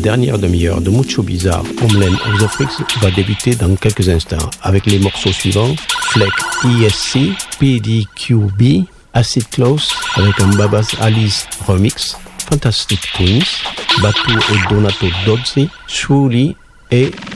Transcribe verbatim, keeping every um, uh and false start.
dernière demi-heure de Mucho Bizarre, Homeland of the Freaks va débuter dans quelques instants avec les morceaux suivants: Fleck E S C, P D Q B, Acid Close avec un Babas Alice remix, Fantastic Twins, Batu et Donato Dozzi, Shuli et